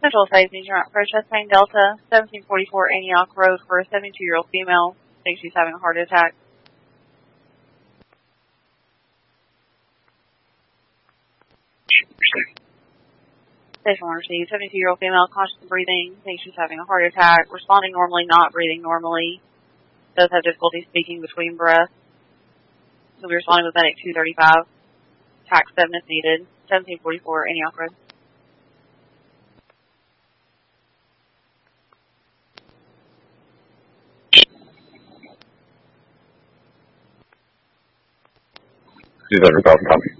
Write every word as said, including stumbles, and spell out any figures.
Central States Insurance for chest pain Delta, seventeen forty-four Antioch Road for a seventy-two-year-old female. Thinks she's having a heart attack. Station one received. seventy-two-year-old female, conscious of breathing. Thinks she's having a heart attack. Responding normally, not breathing normally. Does have difficulty speaking between breaths. So we're responding with Medic two thirty-five. Tax seven if needed. seventeen forty-four Antioch Road. two thirty-five, copy.